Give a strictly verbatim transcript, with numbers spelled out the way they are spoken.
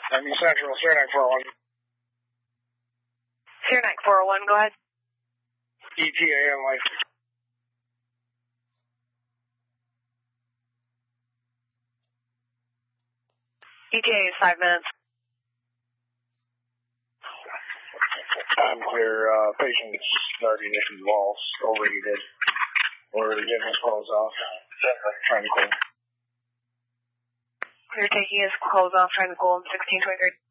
I'm East Central, Sierra nine four oh one. Sierra nine four oh one, go ahead. E T A on license. E T A is five minutes. I'm clear. Uh, patient's starting issues walls overheated. We're getting his clothes off. Trying to cool. We're taking his clothes off, trying to cool him, sixteen twenty-three.